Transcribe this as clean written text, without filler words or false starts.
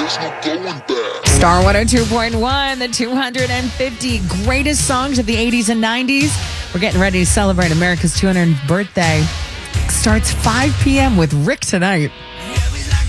there's no going back. Star 102.1, the 250 greatest songs of the 80s and 90s. We're getting ready to celebrate America's 200th birthday. Starts 5 p.m. with Rick tonight.